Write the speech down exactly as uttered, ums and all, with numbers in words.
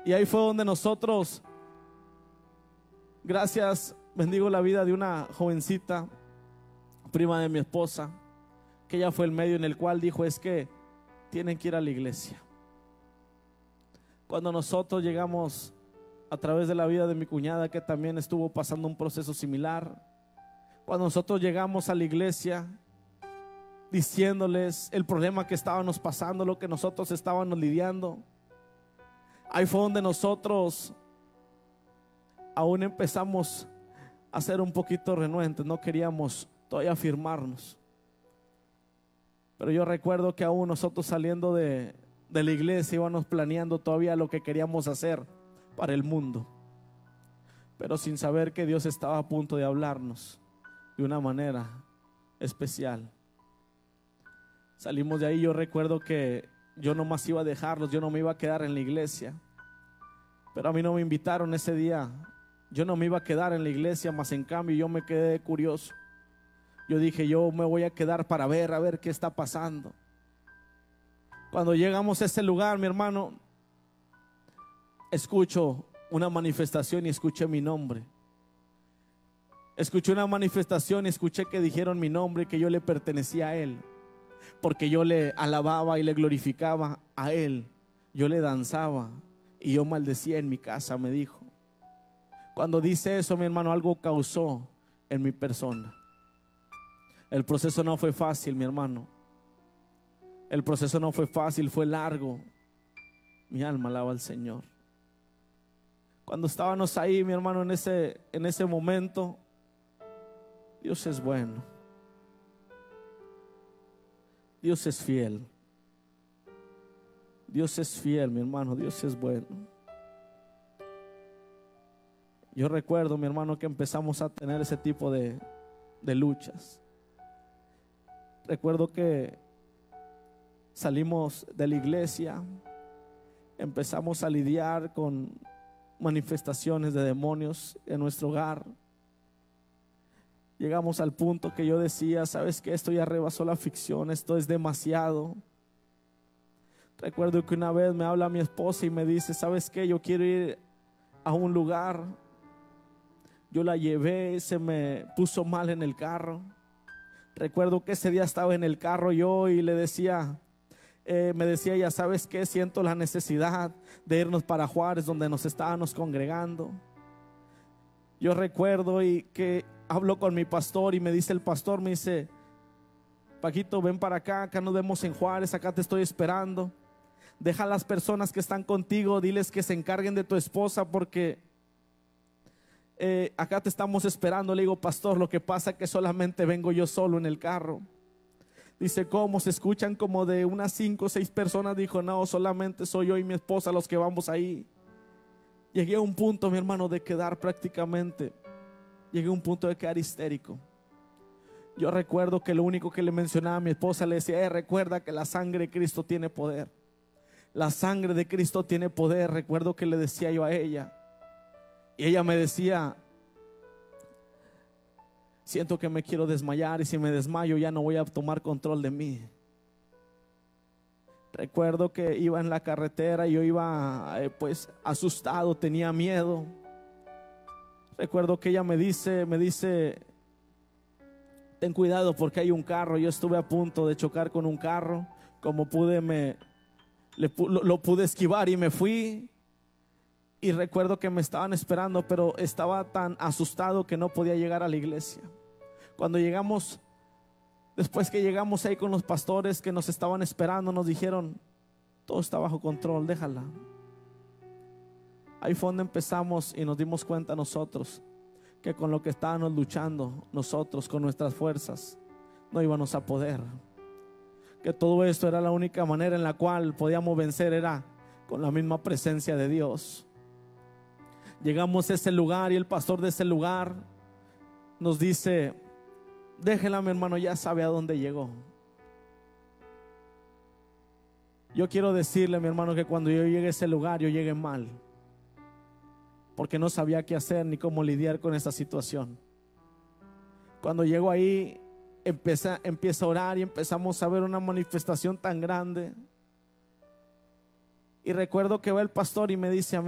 Y ahí fue donde nosotros, gracias, bendigo la vida de una jovencita, prima de mi esposa, que ella fue el medio en el cual dijo: es que tienen que ir a la iglesia. Cuando nosotros llegamos a través de la vida de mi cuñada, que también estuvo pasando un proceso similar, cuando nosotros llegamos a la iglesia diciéndoles el problema que estábamos pasando, lo que nosotros estábamos lidiando, ahí fue donde nosotros aún empezamos a ser un poquito renuentes, no queríamos todavía afirmarnos. Pero yo recuerdo que aún nosotros saliendo de, de la iglesia íbamos planeando todavía lo que queríamos hacer para el mundo, pero sin saber que Dios estaba a punto de hablarnos de una manera especial. Salimos de ahí. Yo recuerdo que yo nomás iba a dejarlos, yo no me iba a quedar en la iglesia, pero a mí no me invitaron ese día. Yo no me iba a quedar en la iglesia, mas en cambio yo me quedé curioso. Yo dije: yo me voy a quedar para ver, a ver qué está pasando. Cuando llegamos a ese lugar, mi hermano, escucho una manifestación y escuché mi nombre. Escuché una manifestación y escuché que dijeron mi nombre, que yo le pertenecía a Él, porque yo le alababa y le glorificaba a Él. Yo le danzaba y yo maldecía en mi casa, me dijo. Cuando dice eso, mi hermano, algo causó en mi persona. El proceso no fue fácil, mi hermano. El proceso no fue fácil, fue largo. Mi alma alaba al Señor. Cuando estábamos ahí, mi hermano, en ese, en ese momento, Dios es bueno. Dios es fiel. Dios es fiel, mi hermano. Dios es bueno. Yo recuerdo, mi hermano, que empezamos a tener ese tipo de, de luchas. Recuerdo que salimos de la iglesia, empezamos a lidiar con manifestaciones de demonios en nuestro hogar. Llegamos al punto que yo decía: ¿sabes qué? Esto ya rebasó la ficción, esto es demasiado. Recuerdo que una vez me habla mi esposa y me dice: ¿sabes qué? Yo quiero ir a un lugar. Yo la llevé, se me puso mal en el carro. Recuerdo que ese día estaba en el carro yo y le decía, eh, me decía ella: ¿sabes qué? Siento la necesidad de irnos para Juárez, donde nos estábamos congregando. Yo recuerdo y que hablo con mi pastor y me dice el pastor, me dice: Paquito, ven para acá, acá nos vemos en Juárez, acá te estoy esperando. Deja a las personas que están contigo, diles que se encarguen de tu esposa, porque eh, acá te estamos esperando. Le digo: pastor, lo que pasa es que solamente vengo yo solo en el carro. Dice: ¿cómo? Se escuchan como de unas cinco o seis personas. Dijo: no, solamente soy yo y mi esposa los que vamos ahí. Llegué a un punto, mi hermano, de quedar prácticamente, llegué a un punto de quedar histérico. Yo recuerdo que lo único que le mencionaba a mi esposa, le decía: eh, recuerda que la sangre de Cristo tiene poder. La sangre de Cristo tiene poder. Recuerdo que le decía yo a ella, y ella me decía: siento que me quiero desmayar, y si me desmayo ya no voy a tomar control de mí. Recuerdo que iba en la carretera y yo iba eh, pues asustado, tenía miedo. Recuerdo que ella me dice, me dice: ten cuidado porque hay un carro. Yo estuve a punto de chocar con un carro. Como pude, me, le, lo, lo pude esquivar y me fui. Y recuerdo que me estaban esperando, pero estaba tan asustado que no podía llegar a la iglesia. Cuando llegamos, después que llegamos ahí con los pastores que nos estaban esperando, nos dijeron: todo está bajo control, déjala. Ahí fue donde empezamos y nos dimos cuenta nosotros que con lo que estábamos luchando nosotros, con nuestras fuerzas, no íbamos a poder. Que todo esto era la única manera en la cual podíamos vencer, era con la misma presencia de Dios. Llegamos a ese lugar y el pastor de ese lugar nos dice: déjela, mi hermano, ya sabe a dónde llegó. Yo quiero decirle, mi hermano, que cuando yo llegué a ese lugar, yo llegué mal, porque no sabía qué hacer ni cómo lidiar con esa situación. Cuando llego ahí, empieza, empieza a orar y empezamos a ver una manifestación tan grande. Y recuerdo que va el pastor y me dice a mí: